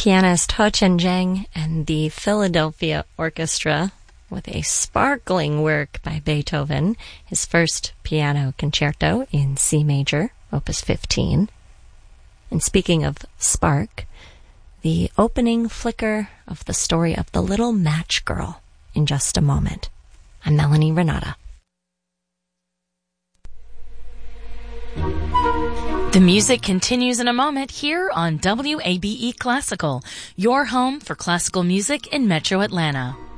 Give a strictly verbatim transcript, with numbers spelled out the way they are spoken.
pianist Ho Chen-jeng and the Philadelphia Orchestra with a sparkling work by Beethoven, his first piano concerto in C major, opus fifteen. And speaking of spark, the opening flicker of the story of the Little Match Girl in just a moment. I'm Melanie Renata. The music continues in a moment here on W A B E Classical, your home for classical music in Metro Atlanta.